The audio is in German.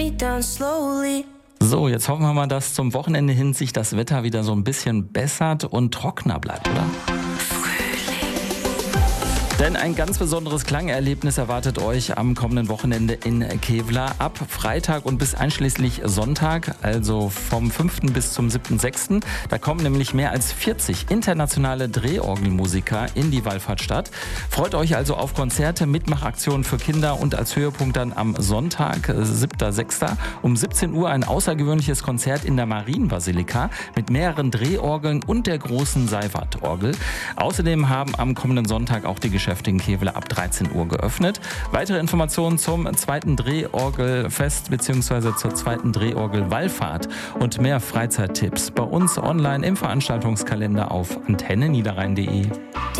So, jetzt hoffen wir mal, dass zum Wochenende hin sich das Wetter wieder so ein bisschen bessert und trockener bleibt, oder? Denn ein ganz besonderes Klangerlebnis erwartet euch am kommenden Wochenende in Kevlar ab Freitag und bis einschließlich Sonntag, also vom 5. bis zum 7.6. Da kommen nämlich mehr als 40 internationale Drehorgelmusiker in die Wallfahrtsstadt. Freut euch also auf Konzerte, Mitmachaktionen für Kinder und als Höhepunkt dann am Sonntag, 7.6. um 17 Uhr ein außergewöhnliches Konzert in der Marienbasilika mit mehreren Drehorgeln und der großen Seifertorgel. Außerdem haben am kommenden Sonntag auch die Geschäfte in Kevlar ab 13 Uhr geöffnet. Weitere Informationen zum zweiten Drehorgelfest bzw. zur zweiten Drehorgel-Wallfahrt und mehr Freizeittipps bei uns online im Veranstaltungskalender auf antenneniederrhein.de.